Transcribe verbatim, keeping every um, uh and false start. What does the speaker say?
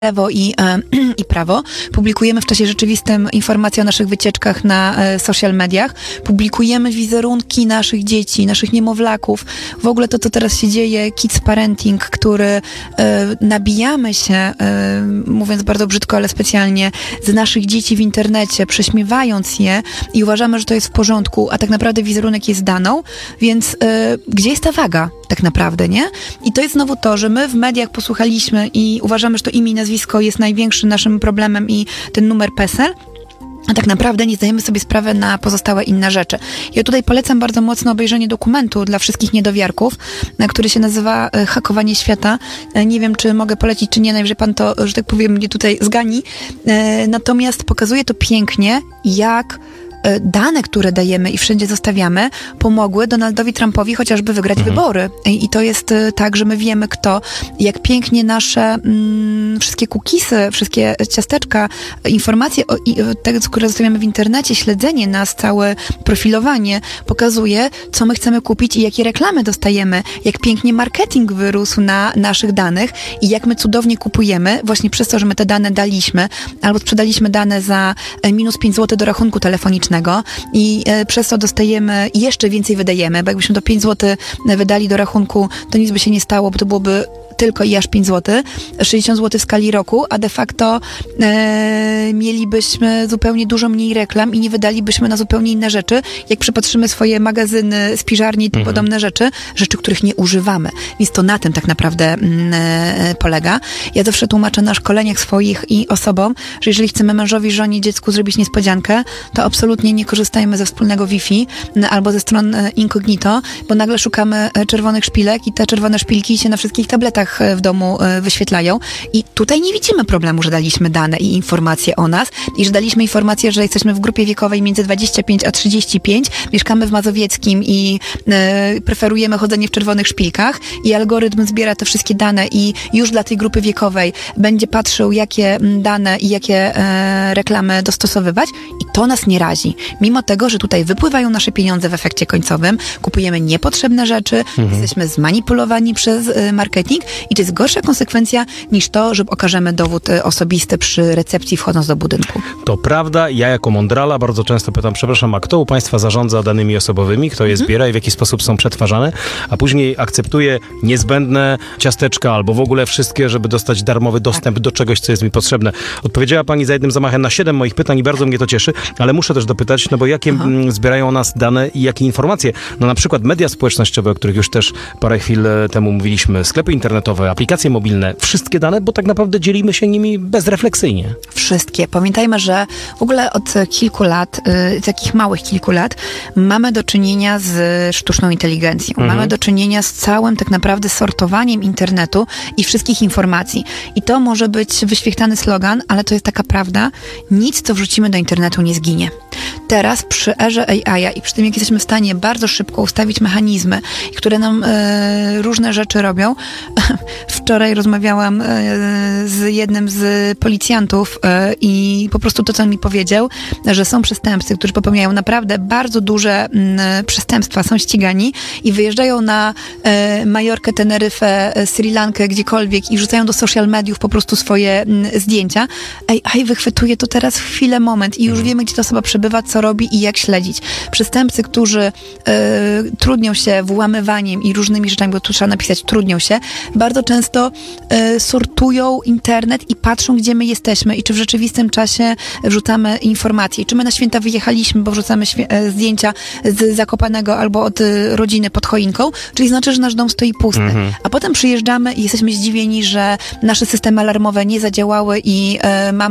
lewo i, e, i prawo. Publikujemy w czasie rzeczywistym informacje o naszych wycieczkach na e, social mediach. Publikujemy wizerunki naszych dzieci, naszych niemowlaków. W ogóle to, co teraz się dzieje, kids parenting, który e, nabijamy się, e, mówiąc bardzo brzydko, ale specjalnie, z naszych dzieci w internecie, prześmiewając je i uważamy, że to jest w porządku, a tak naprawdę wizerunek jest daną, więc e, gdzie jest ta waga tak naprawdę, nie? I to jest znowu to, że my w mediach posłuchaliśmy i uważamy, że to imię i nazwisko jest największym naszym problemem i ten numer PESEL, a tak naprawdę nie zdajemy sobie sprawy na pozostałe inne rzeczy. Ja tutaj polecam bardzo mocno obejrzenie dokumentu dla wszystkich niedowiarków, który się nazywa Hakowanie świata. Nie wiem, czy mogę polecić, czy nie, najwyżej pan to, że tak powiem, mnie tutaj zgani. Natomiast pokazuje to pięknie, jak dane, które dajemy i wszędzie zostawiamy, pomogły Donaldowi Trumpowi chociażby wygrać mhm. wybory. I, I to jest tak, że my wiemy kto, jak pięknie nasze mm, wszystkie cookiesy, wszystkie ciasteczka, informacje, o, i, te, które zostawiamy w internecie, śledzenie nas, całe profilowanie pokazuje, co my chcemy kupić i jakie reklamy dostajemy, jak pięknie marketing wyrósł na naszych danych i jak my cudownie kupujemy, właśnie przez to, że my te dane daliśmy, albo sprzedaliśmy dane za minus pięć złotych do rachunku telefonicznego, i e, przez to dostajemy i jeszcze więcej wydajemy, bo jakbyśmy to pięć złotych wydali do rachunku, to nic by się nie stało, bo to byłoby tylko i aż pięć złotych, sześćdziesiąt złotych w skali roku, a de facto e, mielibyśmy zupełnie dużo mniej reklam i nie wydalibyśmy na zupełnie inne rzeczy, jak przypatrzymy swoje magazyny, spiżarnie i mhm. podobne rzeczy, rzeczy, których nie używamy. Więc to na tym tak naprawdę mm, e, polega. Ja zawsze tłumaczę na szkoleniach swoich i osobom, że jeżeli chcemy mężowi, żonie, dziecku zrobić niespodziankę, to absolutnie nie korzystajmy ze wspólnego Wi-Fi n, albo ze stron e, incognito, bo nagle szukamy e, czerwonych szpilek i te czerwone szpilki się na wszystkich tabletach w domu wyświetlają i tutaj nie widzimy problemu, że daliśmy dane i informacje o nas i że daliśmy informacje, że jesteśmy w grupie wiekowej między dwadzieścia pięć a trzydzieści pięć, mieszkamy w Mazowieckim i e, preferujemy chodzenie w czerwonych szpilkach i algorytm zbiera te wszystkie dane i już dla tej grupy wiekowej będzie patrzył, jakie dane i jakie e, reklamy dostosowywać i to nas nie razi. Mimo tego, że tutaj wypływają nasze pieniądze w efekcie końcowym, kupujemy niepotrzebne rzeczy, mhm. jesteśmy zmanipulowani przez e, marketing i to jest gorsza konsekwencja niż to, że okażemy dowód osobisty przy recepcji wchodząc do budynku. To prawda. Ja jako mądrala bardzo często pytam, przepraszam, a kto u państwa zarządza danymi osobowymi, kto je zbiera i w jaki sposób są przetwarzane, a później akceptuje niezbędne ciasteczka albo w ogóle wszystkie, żeby dostać darmowy dostęp tak. do czegoś, co jest mi potrzebne. Odpowiedziała pani za jednym zamachem na siedem moich pytań i bardzo mnie to cieszy, ale muszę też dopytać, no bo jakie Aha. zbierają o nas dane i jakie informacje? No na przykład media społecznościowe, o których już też parę chwil temu mówiliśmy, sklepy internetowe, aplikacje mobilne, wszystkie dane, bo tak naprawdę dzielimy się nimi bezrefleksyjnie. Wszystkie. Pamiętajmy, że w ogóle od kilku lat, y, takich małych kilku lat, mamy do czynienia z sztuczną inteligencją. Mhm. Mamy do czynienia z całym tak naprawdę sortowaniem internetu i wszystkich informacji. I to może być wyświechtany slogan, ale to jest taka prawda. Nic, co wrzucimy do internetu, nie zginie. Teraz przy erze A I i przy tym, jak jesteśmy w stanie bardzo szybko ustawić mechanizmy, które nam e, różne rzeczy robią. Wczoraj rozmawiałam e, z jednym z policjantów e, i po prostu to, co on mi powiedział, że są przestępcy, którzy popełniają naprawdę bardzo duże m, przestępstwa, są ścigani i wyjeżdżają na e, Majorkę, Teneryfę, Sri Lankę, gdziekolwiek i wrzucają do social mediów po prostu swoje m, zdjęcia. A I wychwytuje to teraz w chwilę, moment i już wiemy, gdzie ta osoba przebywa, co robi i jak śledzić. Przestępcy, którzy e, trudnią się włamywaniem i różnymi rzeczami, bo tu trzeba napisać trudnią się, bardzo często e, sortują internet i patrzą, gdzie my jesteśmy i czy w rzeczywistym czasie wrzucamy informacje. Czy my na święta wyjechaliśmy, bo wrzucamy świe- e, zdjęcia z Zakopanego albo od e, rodziny pod choinką, czyli znaczy, że nasz dom stoi pusty. Mhm. A potem przyjeżdżamy i jesteśmy zdziwieni, że nasze systemy alarmowe nie zadziałały i e, mamy